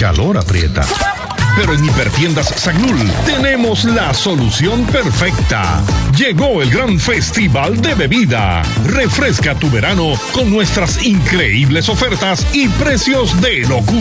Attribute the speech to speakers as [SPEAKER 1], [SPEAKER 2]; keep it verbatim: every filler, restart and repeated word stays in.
[SPEAKER 1] calor aprieta. Pero en Hipertiendas Sagnul tenemos la solución perfecta. Llegó el gran festival de bebida. Refresca tu verano con nuestras increíbles ofertas y precios de locura.